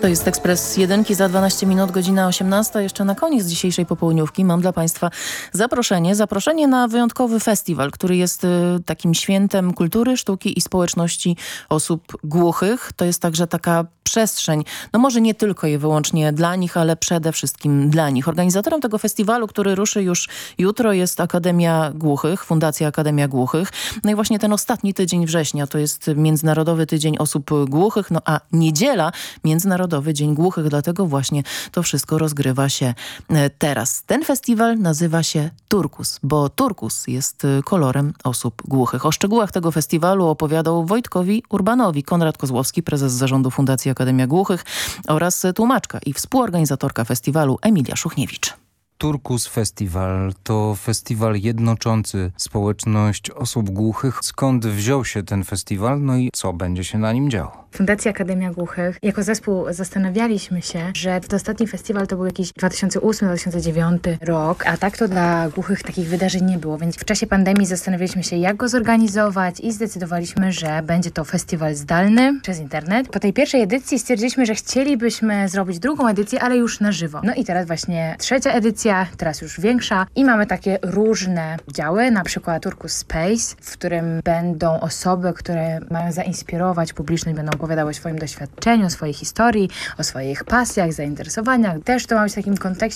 To jest Ekspres Jedynki za 12 minut, godzina 18. Jeszcze na koniec dzisiejszej popołudniówki mam dla Państwa zaproszenie na wyjątkowy festiwal, który jest takim świętem kultury, sztuki i społeczności osób głuchych. To jest także taka przestrzeń, no może nie tylko i wyłącznie dla nich, ale przede wszystkim dla nich. Organizatorem tego festiwalu, który ruszy już jutro, jest Akademia Głuchych, Fundacja Akademia Głuchych. No i właśnie ten ostatni tydzień września to jest Międzynarodowy Tydzień Osób Głuchych, no a niedziela Międzynarodowy Dzień Głuchych, dlatego właśnie to wszystko rozgrywa się teraz. Ten festiwal nazywa się Turkus, bo turkus jest kolorem osób głuchych. O szczegółach tego festiwalu opowiadał Wojtkowi Urbanowi Konrad Kozłowski, prezes zarządu Fundacji Akademia Głuchych oraz tłumaczka i współorganizatorka festiwalu Emilia Szuchniewicz. Turkus Festiwal to festiwal jednoczący społeczność osób głuchych. Skąd wziął się ten festiwal, no i co będzie się na nim działo? Fundacja Akademia Głuchych. Jako zespół zastanawialiśmy się, że ten ostatni festiwal to był jakiś 2008-2009 rok, a tak to dla głuchych takich wydarzeń nie było, więc w czasie pandemii zastanawialiśmy się, jak go zorganizować i zdecydowaliśmy, że będzie to festiwal zdalny przez internet. Po tej pierwszej edycji stwierdziliśmy, że chcielibyśmy zrobić drugą edycję, ale już na żywo. No i teraz właśnie trzecia edycja, teraz już większa i mamy takie różne działy, na przykład Turkus Space, w którym będą osoby, które mają zainspirować publiczność, będą opowiadały o swoim doświadczeniu, o swojej historii, o swoich pasjach, zainteresowaniach. Też to ma być w takim kontekście